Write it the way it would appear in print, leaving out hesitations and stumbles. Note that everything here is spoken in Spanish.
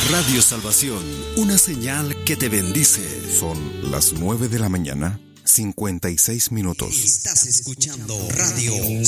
Radio Salvación, una señal que te bendice. Son las 9 de la mañana, 56 minutos. Estás escuchando Radio